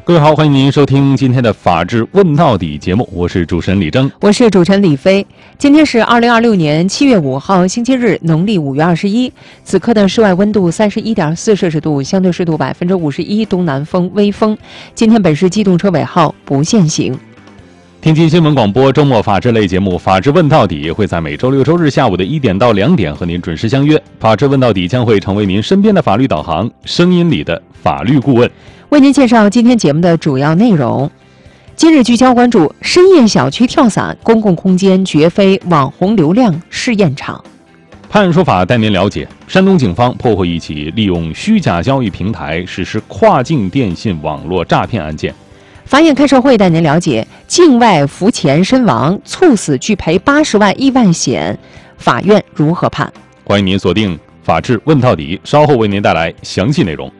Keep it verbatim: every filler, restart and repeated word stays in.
各位好，欢迎您收听今天的法治问到底节目，我是主持人李征， 我是主持人李飞。今天是二零二六年七月五号星期日，农历五月二十一。此刻的室外温度三十一点四摄氏度，相对湿度百分之五十一，东南风微风。今天本市机动车尾号不限行。 天津新闻广播周末法治类节目《法治问到底》会在每周六周日下午的一点到两点和您准时相约。法治问到底将会成为您身边的法律导航，声音里的法律顾问。 为您介绍今天节目的主要内容。今日聚焦关注：深夜小区跳伞，公共空间绝非网红流量试验场。 判案说法带您了解：山东警方破获一起利用虚假交易平台实施跨境电信网络诈骗案件。 法眼开社会带您了解：境外浮潜身亡，猝死拒赔八十万意外险，法院如何判？ 欢迎您锁定《法治问到底》，稍后为您带来详细内容。